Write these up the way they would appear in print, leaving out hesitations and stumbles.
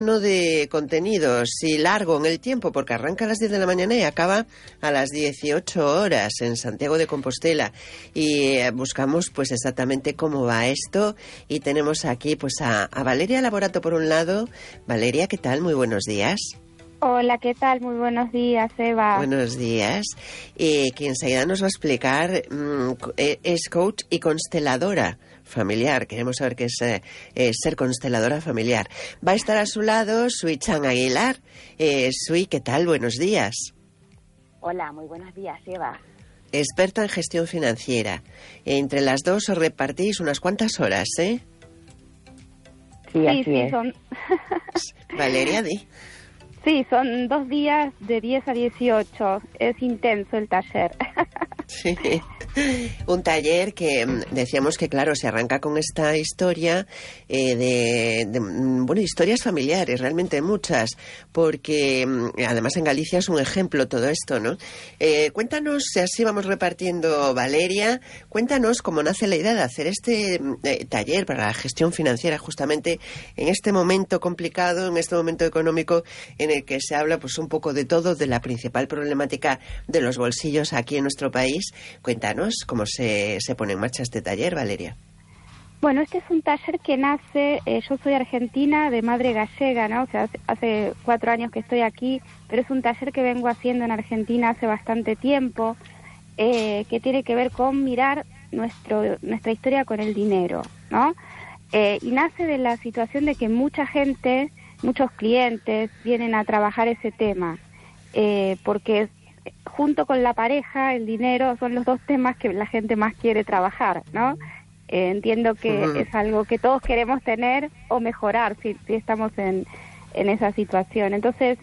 de contenidos y largo en el tiempo, porque arranca a las 10 de la mañana y acaba a las 18 horas en Santiago de Compostela, y buscamos pues exactamente cómo va esto, y tenemos aquí pues a Valeria Laborato por un lado. Valeria, ¿qué tal? Muy buenos días. Hola, ¿qué tal? Muy buenos días, Eva. Buenos días. Que enseguida nos va a explicar, es coach y consteladora familiar. Queremos saber qué es ser consteladora familiar. Va a estar a su lado Sui Chan Aguilar. Sui, ¿qué tal? Buenos días. Hola, muy buenos días, Eva. Experta en gestión financiera. Entre las dos os repartís unas cuantas horas, ¿eh? Sí, así es. Son... Valeria, di. Sí, son 2 días de 10 a 18. Es intenso el taller. Sí. Un taller que decíamos que, claro, se arranca con esta historia bueno, historias familiares, realmente muchas, porque además en Galicia es un ejemplo todo esto, ¿no? Cuéntanos, así vamos repartiendo, Valeria, cuéntanos cómo nace la idea de hacer este taller para la gestión financiera, justamente en este momento complicado, en este momento económico en el que se habla pues un poco de todo, de la principal problemática de los bolsillos aquí en nuestro país. Cuéntanos cómo se pone en marcha este taller, Valeria. Bueno, este es un taller que nace, yo soy argentina, de madre gallega, ¿no? O sea, hace 4 años que estoy aquí, pero es un taller que vengo haciendo en Argentina hace bastante tiempo, que tiene que ver con mirar nuestra historia con el dinero, ¿no? Y nace de la situación de que mucha gente, muchos clientes vienen a trabajar ese tema, porque junto con la pareja, el dinero son los 2 temas que la gente más quiere trabajar, ¿no? Entiendo que es algo que todos queremos tener o mejorar si estamos en esa situación. Entonces,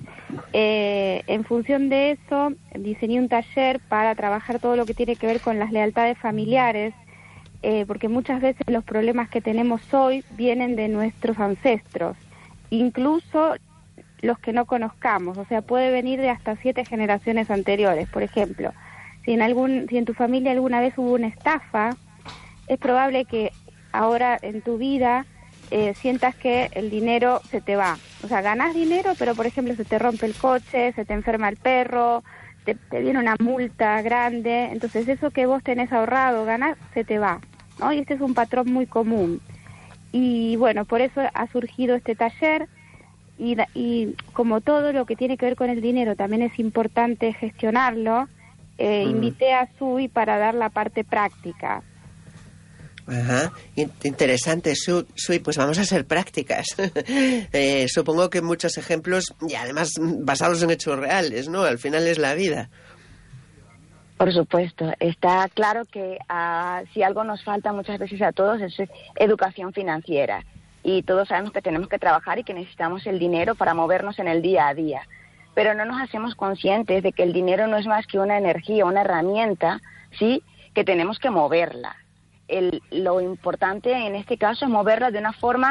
en función de eso, diseñé un taller para trabajar todo lo que tiene que ver con las lealtades familiares, porque muchas veces los problemas que tenemos hoy vienen de nuestros ancestros, incluso los que no conozcamos, o sea, puede venir de hasta 7 generaciones anteriores. Por ejemplo, si en tu familia alguna vez hubo una estafa, es probable que ahora en tu vida sientas que el dinero se te va. O sea, ganás dinero, pero por ejemplo se te rompe el coche, se te enferma el perro, te viene una multa grande, entonces eso que vos tenés ahorrado, ganás, se te va, ¿no? Y este es un patrón muy común. Y bueno, por eso ha surgido este taller. Y como todo lo que tiene que ver con el dinero también es importante gestionarlo, invité a Sui para dar la parte práctica. Ajá, interesante, Sui, pues vamos a ser prácticas. Supongo que muchos ejemplos, y además basados en hechos reales, ¿no? Al final es la vida. Por supuesto, está claro que si algo nos falta muchas veces a todos es educación financiera. Y todos sabemos que tenemos que trabajar y que necesitamos el dinero para movernos en el día a día. Pero no nos hacemos conscientes de que el dinero no es más que una energía, una herramienta, ¿sí? Que tenemos que moverla. Lo importante en este caso es moverla de una forma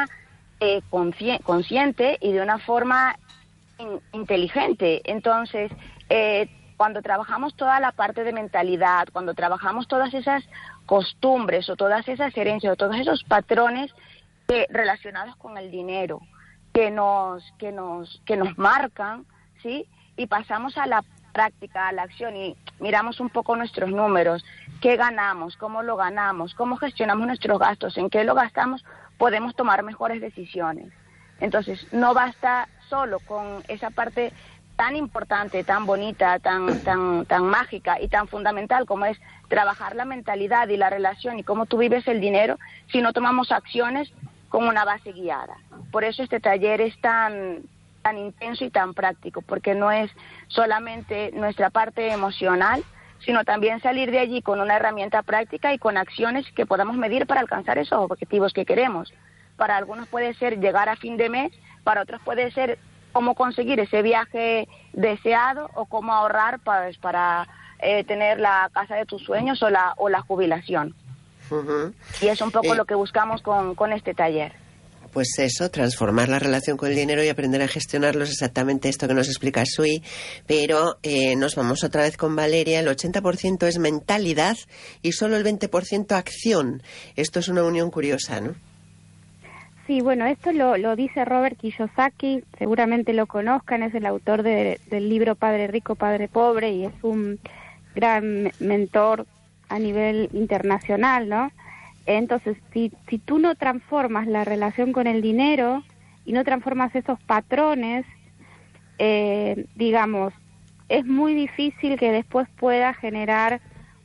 consciente y de una forma inteligente. Entonces, cuando trabajamos toda la parte de mentalidad, cuando trabajamos todas esas costumbres o todas esas herencias o todos esos patrones relacionados con el dinero que nos marcan, ¿sí? Y pasamos a la práctica, a la acción y miramos un poco nuestros números, qué ganamos, cómo lo ganamos, cómo gestionamos nuestros gastos, en qué lo gastamos, podemos tomar mejores decisiones. Entonces, no basta solo con esa parte tan importante, tan bonita, tan mágica y tan fundamental como es trabajar la mentalidad y la relación y cómo tú vives el dinero, si no tomamos acciones con una base guiada. Por eso este taller es tan intenso y tan práctico, porque no es solamente nuestra parte emocional, sino también salir de allí con una herramienta práctica y con acciones que podamos medir para alcanzar esos objetivos que queremos. Para algunos puede ser llegar a fin de mes, para otros puede ser cómo conseguir ese viaje deseado o cómo ahorrar para tener la casa de tus sueños o la jubilación. Y es un poco lo que buscamos con este taller. Pues eso, transformar la relación con el dinero y aprender a gestionarlo es exactamente esto que nos explica Sui, pero nos vamos otra vez con Valeria. El 80% es mentalidad y solo el 20% acción. Esto es una unión curiosa, ¿no? Sí, bueno, esto lo dice Robert Kiyosaki, seguramente lo conozcan, es el autor del libro Padre Rico, Padre Pobre, y es un gran mentor a nivel internacional, ¿no? Entonces, si tú no transformas la relación con el dinero y no transformas esos patrones, digamos, es muy difícil que después pueda generar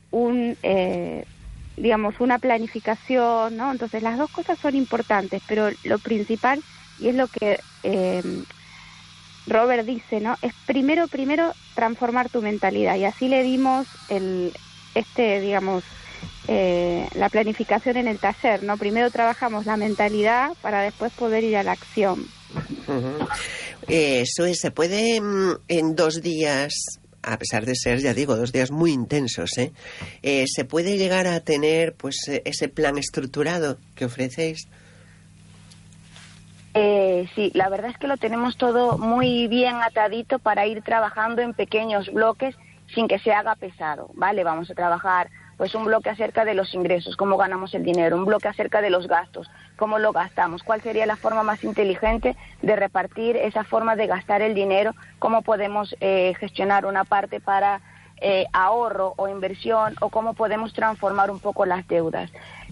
digamos, una planificación, ¿no? Entonces, las dos cosas son importantes, pero lo principal, y es lo que Robert dice, ¿no? Es primero transformar tu mentalidad, y así le dimos digamos, la planificación en el taller, ¿no? Primero trabajamos la mentalidad para después poder ir a la acción. Uh-huh. Eso es, se puede en 2 días, a pesar de ser, ya digo, 2 días muy intensos, se puede llegar a tener pues ese plan estructurado que ofrecéis. Sí, la verdad es que lo tenemos todo muy bien atadito para ir trabajando en pequeños bloques sin que se haga pesado, ¿vale? Vamos a trabajar pues un bloque acerca de los ingresos, cómo ganamos el dinero, un bloque acerca de los gastos, cómo lo gastamos, cuál sería la forma más inteligente de repartir esa forma de gastar el dinero, cómo podemos gestionar una parte para ahorro o inversión, o cómo podemos transformar un poco las deudas.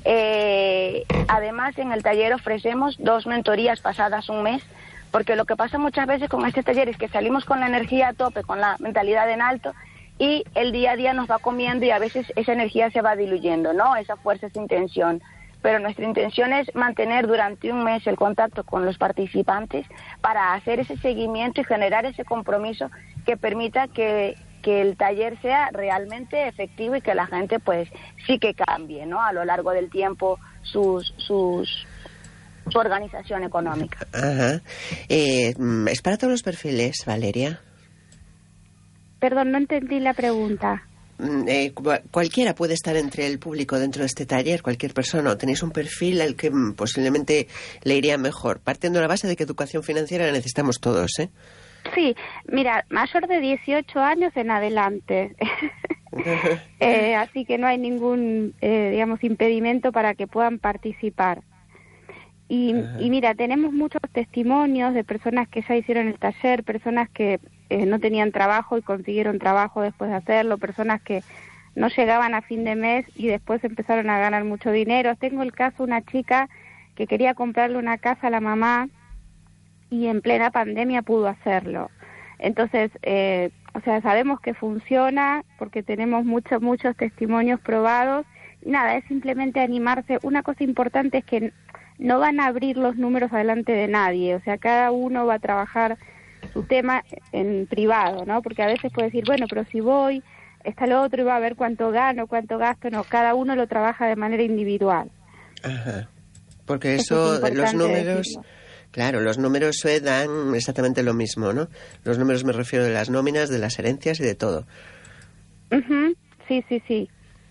Además, en el taller ofrecemos 2 mentorías pasadas un mes, porque lo que pasa muchas veces con este taller es que salimos con la energía a tope, con la mentalidad en alto, y el día a día nos va comiendo y a veces esa energía se va diluyendo, ¿no? Esa fuerza, esa intención. Pero nuestra intención es mantener durante un mes el contacto con los participantes para hacer ese seguimiento y generar ese compromiso que permita que el taller sea realmente efectivo y que la gente pues sí que cambie, ¿no? A lo largo del tiempo su organización económica. Ajá. ¿Es para todos los perfiles, Valeria? Perdón, no entendí la pregunta. Cualquiera puede estar entre el público dentro de este taller, cualquier persona, o tenéis un perfil al que posiblemente le iría mejor, partiendo de la base de que educación financiera la necesitamos todos, ¿eh? Sí, mira, mayor de 18 años en adelante. Así que no hay ningún, digamos, impedimento para que puedan participar. Y mira, tenemos muchos testimonios de personas que ya hicieron el taller, personas que no tenían trabajo y consiguieron trabajo después de hacerlo, personas que no llegaban a fin de mes y después empezaron a ganar mucho dinero. Tengo el caso de una chica que quería comprarle una casa a la mamá y en plena pandemia pudo hacerlo. Entonces, o sea, sabemos que funciona porque tenemos muchos testimonios probados. Y nada, es simplemente animarse. Una cosa importante es que no van a abrir los números adelante de nadie, o sea, cada uno va a trabajar su tema en privado, ¿no? Porque a veces puede decir, bueno, pero si voy, está lo otro y va a ver cuánto gano, cuánto gasto. No, cada uno lo trabaja de manera individual. Ajá. Porque eso de los números, decirlo. Claro, los números dan exactamente lo mismo, ¿no? Los números me refiero de las nóminas, de las herencias y de todo. Uh-huh. Sí.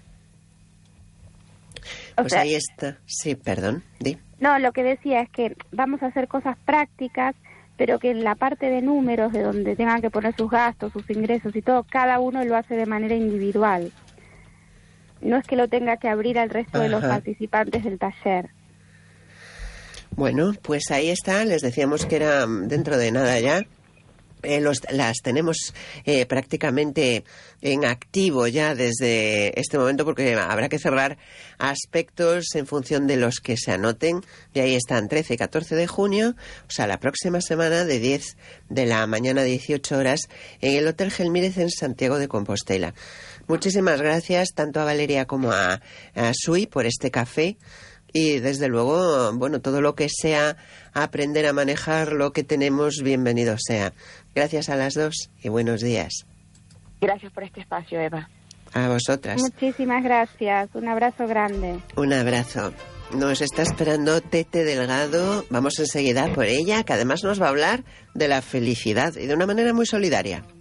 Pues ahí está. Sí, perdón, di. No, lo que decía es que vamos a hacer cosas prácticas, pero que en la parte de números, de donde tengan que poner sus gastos, sus ingresos y todo, cada uno lo hace de manera individual. No es que lo tenga que abrir al resto de los participantes del taller. Bueno, pues ahí está. Les decíamos que era dentro de nada ya. Las tenemos prácticamente en activo ya desde este momento, porque habrá que cerrar aspectos en función de los que se anoten, y ahí están 13 y 14 de junio, o sea, la próxima semana, de 10 de la mañana a 18 horas en el Hotel Gelmírez en Santiago de Compostela. Muchísimas gracias tanto a Valeria como a Sui por este café. Y desde luego, bueno, todo lo que sea aprender a manejar lo que tenemos, bienvenido sea. Gracias a las dos y buenos días. Gracias por este espacio, Eva. A vosotras. Muchísimas gracias. Un abrazo grande. Un abrazo. Nos está esperando Tete Delgado. Vamos enseguida por ella, que además nos va a hablar de la felicidad y de una manera muy solidaria.